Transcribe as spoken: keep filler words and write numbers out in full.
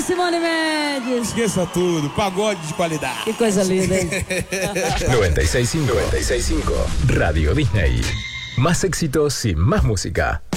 Simone Mendes. Esqueça tudo, pagode de qualidade. Que coisa linda, hein? noventa y seis punto cinco Radio Disney. Más éxitos y más música.